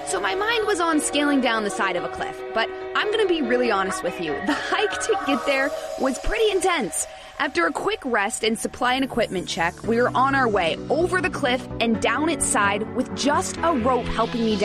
So my mind was on scaling down the side of a cliff, but I'm gonna be really honest with you. The hike to get there was pretty intense. After a quick rest and supply and equipment check, we were on our way over the cliff and down its side with just a rope helping me down.